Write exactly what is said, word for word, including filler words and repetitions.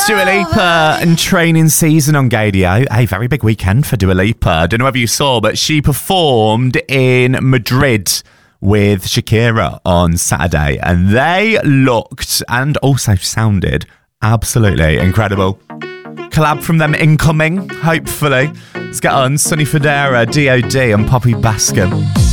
It's Dua Lipa and training season on Gadio. A very big weekend for Dua Lipa. I don't know whether you saw, but she performed in Madrid with Shakira on Saturday, and they looked and also sounded absolutely incredible. Collab from them incoming, hopefully. Let's get on. Sonny Fodera, D O D and Poppy Bascom.